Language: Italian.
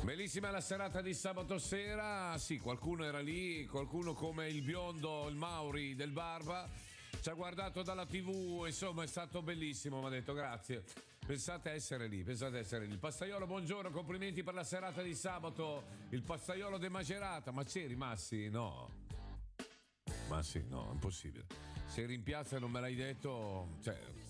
Bellissima la serata di sabato sera. Sì, qualcuno era lì, qualcuno come il biondo, il Mauri del Barba, ci ha guardato dalla TV, insomma è stato bellissimo, mi ha detto grazie. Pensate a essere lì, pensate a essere lì. Il Pastaiolo, buongiorno, complimenti per la serata di sabato. Il Pastaiolo de Macerata, ma c'eri Massi? No. Ma sì, no, è impossibile. Se eri in piazza e non me l'hai detto, cioè,